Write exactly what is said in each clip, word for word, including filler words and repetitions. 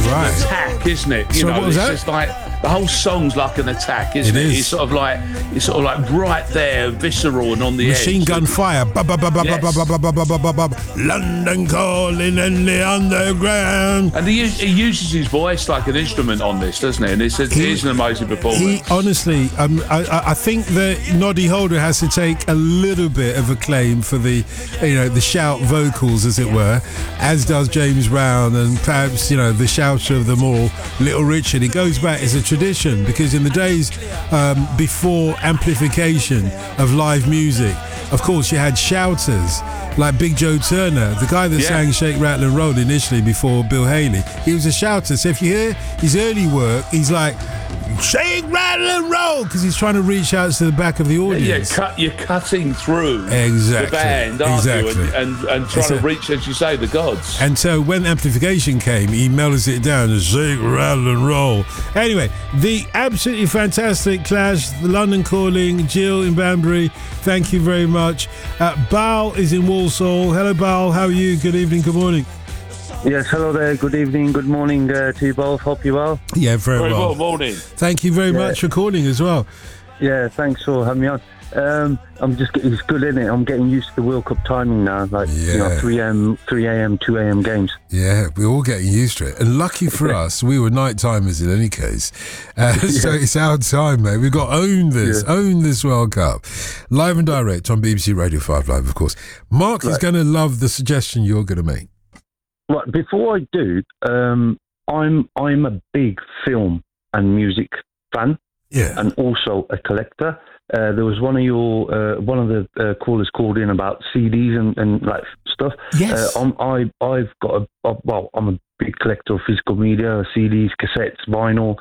right. attack, isn't it? You So know, what was it's that? just like the whole song's like an attack, isn't It it? is. It's sort of like it's sort of like right there, visceral and on the Machine edge. gun fire. Ba, ba, ba, ba, Yes. ba, ba, ba, ba, ba, ba, ba, ba. London calling in the underground. And he, he uses his voice like an instrument on this, doesn't he? And it's, a, it He- is an amazing performance. He honestly, um, I, I- I think that Noddy Holder has to take a little bit of acclaim for the, you know, the shout vocals, as it were, as does James Brown, and perhaps, you know, the shouter of them all, Little Richard. It goes back as a tradition because in the days um, before amplification of live music, of course, you had shouters like Big Joe Turner, the guy that Yeah. sang Shake, Rattle and Roll initially before Bill Haley. He was a shouter. So if you hear his early work, he's like, shake, rattle and roll, because he's trying to reach out to the back of the yeah, audience. cut, you're cutting through Exactly, the band, aren't exactly. you? And, and, and trying It's to a- reach, as you say, the gods. And so when amplification came, he mellows it down and shake, rattle and roll. Anyway, the absolutely fantastic Clash, the London Calling, Jill in Banbury, thank you very much. Uh, Bal is in Walsall. Hello, Bal. How are you? Good evening, good morning. Yes, hello there. Good evening, good morning uh, to you both. Hope you're well. Yeah, very, Very well. well, morning. Thank you very Yeah. much for calling as well. Yeah, thanks for having me on. Um, I'm just getting, it's good, innit? I'm getting used to the World Cup timing now, like, you know, Yeah. three a.m., three a.m., two a.m. games. Yeah, we're all getting used to it. And lucky for us, we were night timers in any case. Uh, So it's our time, mate. We've got to own this, Yeah. own this World Cup. Live and direct on B B C Radio five Live, of course. Mark is Right. going to love the suggestion you're going to make. Right, before I do, um, I'm I'm a big film and music fan Yeah. and also a collector. Uh, there was one of your uh, one of the uh, callers called in about C Ds and, and like stuff. Yes. Uh, I'm, I I've got a, a well, I'm a big collector of physical media, C Ds, cassettes, vinyl,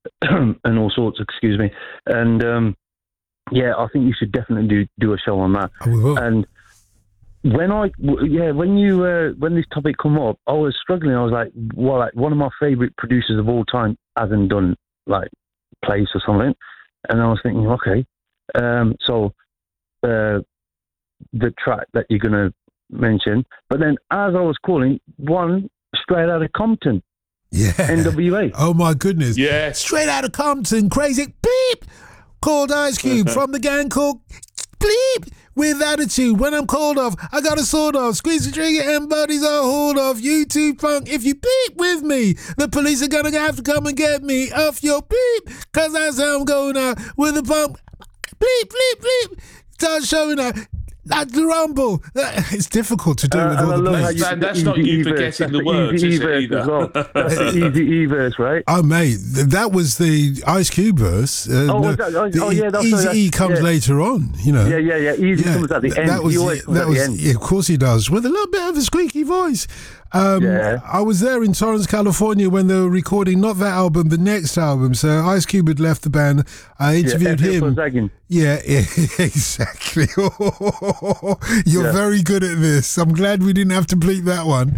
and all sorts. Excuse me. And um, yeah, I think you should definitely do do a show on that. Oh, we will. And when I w- yeah when you uh, when this topic come up, I was struggling. I was like, well, like one of my favorite producers of all time hasn't done like Place or something, and I was thinking, okay. Um, so uh, the track that you're going to mention. But then as I was calling, one straight out of Compton, Yeah. N W A. Oh, my goodness. Yeah. Straight out of Compton, crazy. Beep. Called Ice Cube from the gang called Bleep. With attitude, when I'm called off, I got a sword off. Squeeze the trigger and buddies are hauled off. You two punk, if you beep with me, the police are gonna have to come and get me off your beep. Cause that's how I'm going out with a pump. Bleep, bleep, bleep. Start showing up. Like the rumble. It's difficult to do Uh, with and all I the love how plays. you- And that's the not easy you E-verse. forgetting That's the words, easy is it, E-verse either? as well. That's the easy E-verse, right? Oh, mate, th- that was the Ice Cube verse. Uh, Oh, was that- oh, the oh, yeah, that's Easy right, E that- comes yeah. later on, you know. Yeah, yeah, yeah. Easy comes at the th- end. That was, He always comes that at was, the end. yeah, of course he does, with a little bit of a squeaky voice. Um, Yeah. I was there in Torrance, California when they were recording not that album, the next album. So Ice Cube had left the band. I interviewed F L for him. zagging. Yeah, yeah, exactly. You're Yeah. very good at this. I'm glad we didn't have to bleep that one.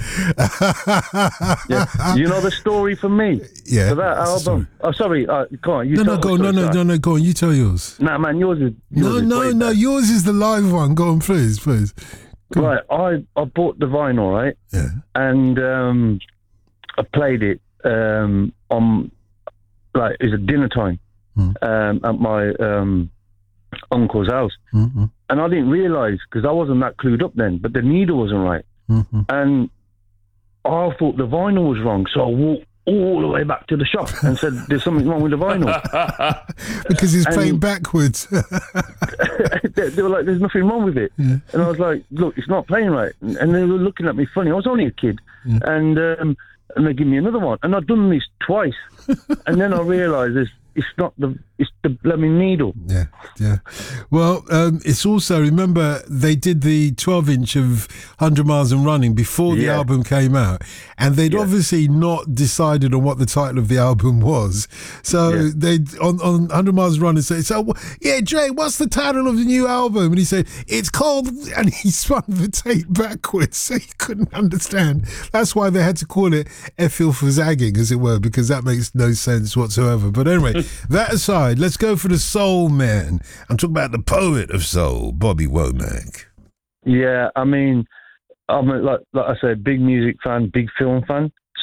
Yeah. You know the story for me? Yeah, For that what's the album? Oh, sorry. Uh, go on. You No, no, tell- go on. No, sorry, no, sorry. no, no, go on. You tell yours. Nah, man, yours is. Yours No, is no, way no. better. Yours is the live one. Go on, please, please. Right, I, I bought the vinyl, right? Yeah. And um, I played it um, on, like, it was at dinner time Mm. um, at my um, uncle's house. Mm-hmm. And I didn't realise, because I wasn't that clued up then, but the needle wasn't right. Mm-hmm. And I thought the vinyl was wrong, so I walked all the way back to the shop and said, there's something wrong with the vinyl. Because he's And- playing backwards. they, they were like, there's nothing wrong with it. Yeah. And I was like, look, it's not playing right. And they were looking at me funny. I was only a kid. Yeah. And um, and they give me another one. And I'd done this twice. And then I realised it's, it's not the, it's the blooming needle. Yeah, yeah. Well, um, it's also, remember, they did the twelve inch of one hundred miles and Running before the Yeah. album came out. And they'd Yeah. obviously not decided on what the title of the album was. So Yeah. they on, on one hundred miles and Running said, so, yeah, Dre, what's the title of the new album? And he said, it's called, and he spun the tape backwards so he couldn't understand. That's why they had to call it F L for zagging, as it were, because that makes no sense whatsoever. But anyway, that aside, let's go for the soul man. I'm talking about the poet of soul, Bobby Womack. Yeah, I mean, I'm a, like like I said, big music fan, big film fan.